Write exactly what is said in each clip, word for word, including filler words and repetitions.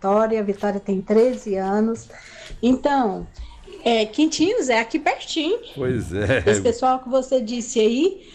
Vitória. A Vitória tem treze anos. Então, é, Quintinhos é aqui pertinho. Pois é. Esse pessoal que você disse aí,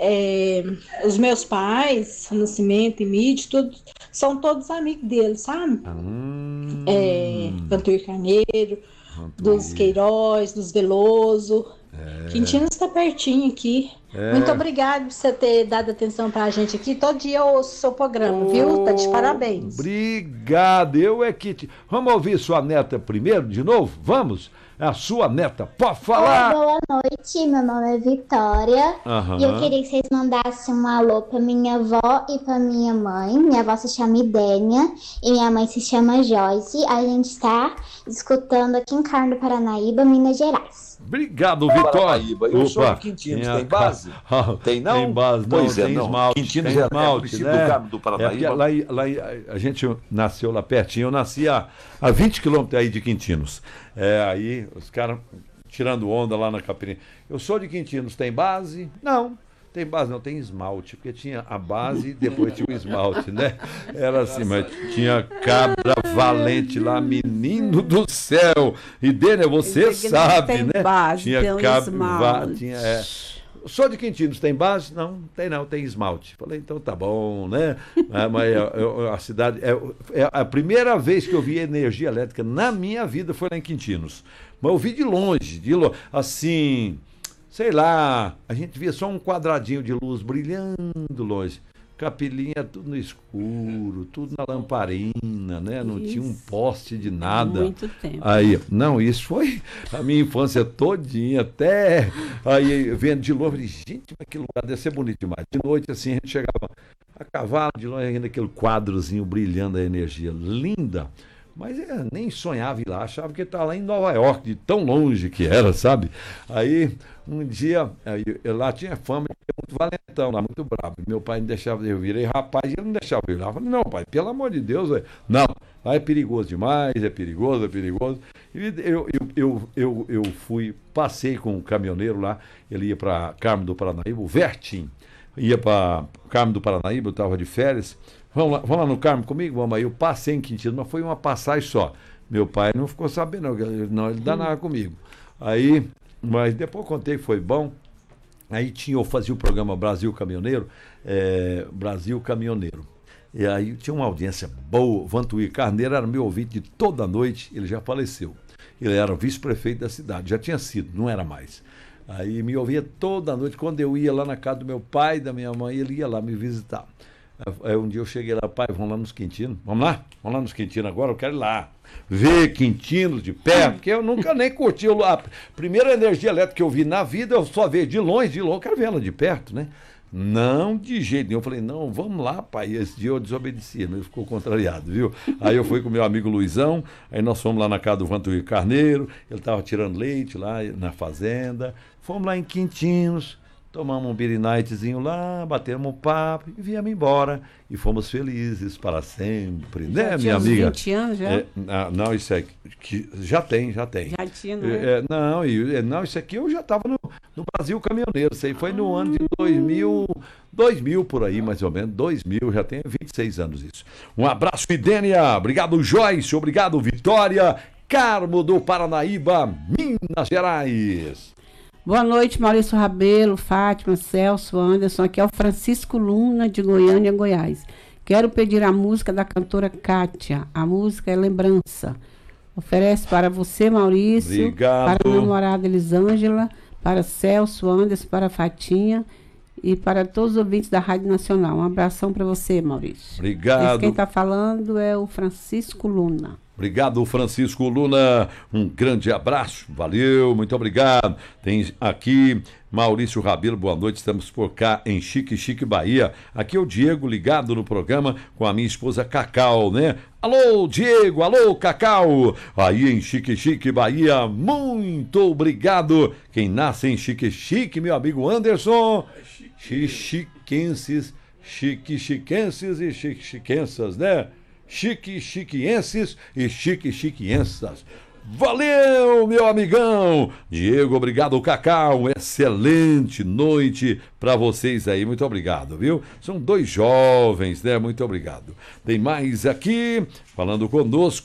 é, os meus pais, Nascimento e Mídio, tudo, são todos amigos dele, sabe? Hum, É, Cantor Carneiro, Cantor. dos Queiroz, dos Veloso. É. Quintinos está pertinho aqui. É. Muito obrigado por você ter dado atenção pra gente aqui. Todo dia eu ouço o seu programa, oh, viu? Tá de parabéns. Obrigado. Eu é que... Te... Vamos ouvir sua neta primeiro, de novo? Vamos? A sua neta, pode falar? Oi, boa noite, meu nome é Vitória. Uhum. E eu queria que vocês mandassem um alô pra minha avó e pra minha mãe. Minha avó se chama Idênia e minha mãe se chama Joyce. A gente está escutando aqui em Carmo do Paranaíba, Minas Gerais. Obrigado, Vitória. Eu sou de Quintinos, tem base? Tem não? Tem base, não, pois tem é, não. esmalte. Quintinos tem é, esmalte, é né? do Carmo do Paranaíba. É, lá, lá, a gente nasceu lá pertinho, eu nasci a, a vinte quilômetros aí de Quintinos. É, aí os caras tirando onda lá na Capirinha. Eu sou de Quintinos, tem base? Não. Tem base, não, tem esmalte, porque tinha a base e depois tinha o esmalte, né? Era assim, mas tinha cabra valente lá, menino do céu. E Dênia, você sabe, tem né? Base, tinha tem cabra, tinha, é. Sou de Quintinos, tem base? Não, tem não, tem esmalte. Falei, então tá bom, né? É, mas eu, eu, a cidade, é, é a primeira vez que eu vi energia elétrica na minha vida foi lá em Quintinos. Mas eu vi de longe, de longe, assim... Sei lá, a gente via só um quadradinho de luz brilhando longe. Capelinha tudo no escuro, tudo na lamparina, né? Não isso. Tinha um poste de nada. Muito tempo. Aí, não, isso foi a minha infância todinha, até aí vendo de longe, falei, gente, mas que lugar deve ser bonito demais. De noite, assim, a gente chegava a cavalo, de longe ainda aquele quadrozinho brilhando a energia, linda. Mas eu nem sonhava ir lá, achava que estava lá em Nova York, de tão longe que era, sabe? Aí, um dia, eu, eu lá tinha fama de ser muito valentão, lá, muito bravo. Meu pai não deixava, eu virei rapaz e ele não deixava eu ir lá. Eu falei, não, pai, pelo amor de Deus, véio. Não, lá é perigoso demais, é perigoso, é perigoso. E eu, eu, eu, eu, eu fui, passei com um caminhoneiro lá, ele ia para Carmo do Paranaíba, o Vertim, ia para Carmo do Paranaíba, eu estava de férias. Vamos lá, vamos lá no Carmo comigo? Vamos aí. Eu passei em Quintinos, mas foi uma passagem só. Meu pai não ficou sabendo, não, não ele danava comigo. Aí, mas depois eu contei que foi bom. Aí tinha, eu fazia o programa Brasil Caminhoneiro, é, Brasil Caminhoneiro. E aí tinha uma audiência boa. Vantuí Carneiro era meu ouvinte de toda noite, ele já faleceu. Ele era vice-prefeito da cidade, já tinha sido, não era mais. Aí me ouvia toda noite. Quando eu ia lá na casa do meu pai, da minha mãe, ele ia lá me visitar. Aí um dia eu cheguei lá, pai, vamos lá nos Quintinos. Vamos lá? Vamos lá nos Quintinos agora, eu quero ir lá. Ver Quintinos de perto, porque eu nunca nem curti a primeira energia elétrica que eu vi na vida, eu só vejo de longe, de longe, eu quero ver ela de perto, né? Não de jeito nenhum. Eu falei, não, vamos lá, pai. E esse dia eu desobedeci, ele ficou contrariado, viu? Aí eu fui com meu amigo Luizão, aí nós fomos lá na casa do Vantuí Carneiro, ele estava tirando leite lá na fazenda, fomos lá em Quintinos, tomamos um beer nightzinho lá, batemos um papo e viemos embora. E fomos felizes para sempre, já né, tinha minha uns amiga? vinte anos já? É, não, isso é que já tem, já tem. Já tinha, não é? é? É, não, e, não, isso aqui eu já estava no, no Brasil Caminhoneiro. Isso aí foi no ano de dois mil, dois mil por aí, mais ou menos. dois mil, já tem vinte e seis anos isso. Um abraço, Idênia. Obrigado, Joyce. Obrigado, Vitória. Carmo do Paranaíba, Minas Gerais. Boa noite, Maurício Rabelo, Fátima, Celso, Anderson. Aqui é o Francisco Luna, de Goiânia, Goiás. Quero pedir a música da cantora Kátia. A música é Lembrança. Oferece para você, Maurício, obrigado. Para a namorada Elisângela, para Celso, Anderson, para Fatinha e para todos os ouvintes da Rádio Nacional. Um abração para você, Maurício. Obrigado. Esse quem está falando é o Francisco Luna. Obrigado, Francisco Luna. Um grande abraço. Valeu, muito obrigado. Tem aqui Maurício Rabelo, boa noite. Estamos por cá em Chique Chique, Bahia. Aqui é o Diego, ligado no programa com a minha esposa Cacau, né? Alô, Diego, alô, Cacau. Aí em Chique Chique, Bahia, muito obrigado. Quem nasce em Chique Chique, meu amigo Anderson. Chiquenses, chique chiquenses e chique chiquensas, né? Chique chiquienses e chique chiquiensas. Valeu, meu amigão! Diego, obrigado, Cacau. Excelente noite para vocês aí. Muito obrigado, viu? São dois jovens, né? Muito obrigado. Tem mais aqui, falando conosco.